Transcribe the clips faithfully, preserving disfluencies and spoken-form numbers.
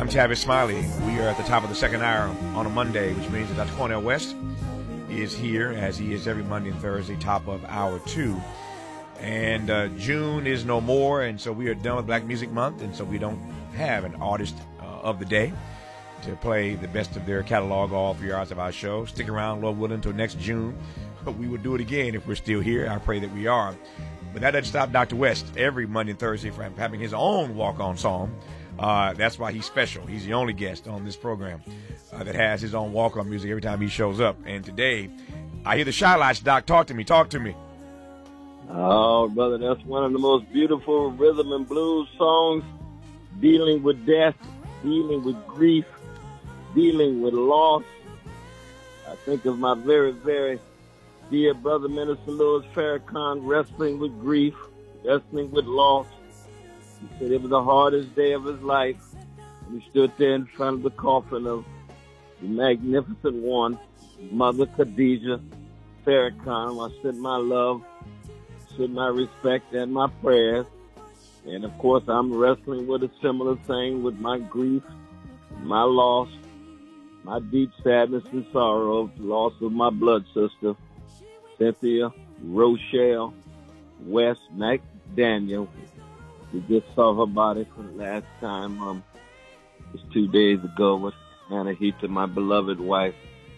Tavis Smiley. We are at the top of the second hour on a Monday, which means that Doctor Cornel West is here, as he is every Monday and Thursday, top of hour two. And uh, June is no more, and so we are done with Black Music Month, and so we don't have an artist uh, of the day to play the best of their catalog all three hours of our show. Stick around, Lord willing, until next June. We will do it again if we're still here. I pray that we are. But that doesn't stop Doctor West every Monday and Thursday from having his own walk-on song. Uh, that's why he's special. He's the only guest on this program uh, that has his own walk-on music every time he shows up. And today, I hear the Shy Lights. Doc, talk to me. Talk to me. Oh, brother, that's one of the most beautiful rhythm and blues songs, dealing with death, dealing with grief, dealing with loss. I think of my very, very dear brother, Minister Louis Farrakhan, wrestling with grief, wrestling with loss. He said it was the hardest day of his life. He stood there in front of the coffin of the magnificent one, Mother Khadijah Farrakhan. I sent my love, sent my respect and my prayers. And of course, I'm wrestling with a similar thing with my grief, my loss, my deep sadness and sorrow of the loss of my blood sister, Cynthia Rochelle West McDaniel. We just saw her body for the last time, um, just two days ago with Hannah Heaton, my beloved wife.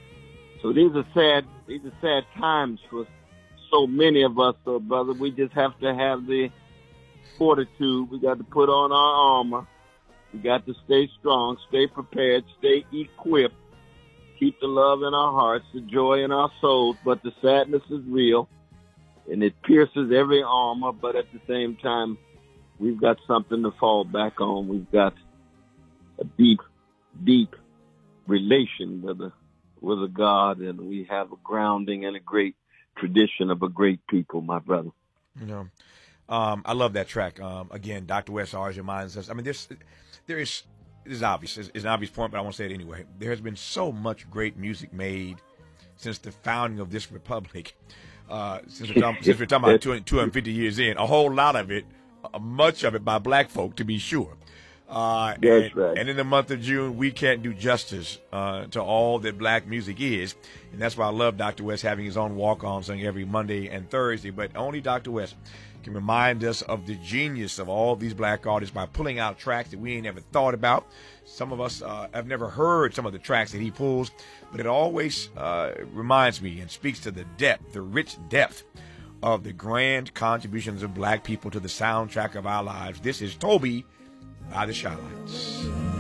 So these are sad, these are sad times for so many of us, so brother. We just have to have the fortitude. We got to put on our armor. We got to stay strong, stay prepared, stay equipped, keep the love in our hearts, the joy in our souls. But the sadness is real, and it pierces every armor. But at the same time, we've got something to fall back on. We've got a deep, deep relation with a with a God, and we have a grounding and a great tradition of a great people, my brother. You know, um, I love that track. Um, again, Doctor West always reminds us. I mean, there's, there is, this is obvious. It's, it's an obvious point, but I won't say it anyway. There has been so much great music made since the founding of this republic. Uh, since we're talking, since we're talking about two hundred fifty years in, a whole lot of it, uh, much of it by black folk, to be sure. Uh, That's and, right. and in the month of June, we can't do justice uh, to all that black music is. And that's why I love Doctor West having his own walk-on song every Monday and Thursday. But only Doctor West can remind us of the genius of all these black artists by pulling out tracks that we ain't ever thought about. Some of us uh, have never heard some of the tracks that he pulls, but it always uh, reminds me and speaks to the depth, the rich depth of the grand contributions of black people to the soundtrack of our lives. This is Toby by the Shy Lights.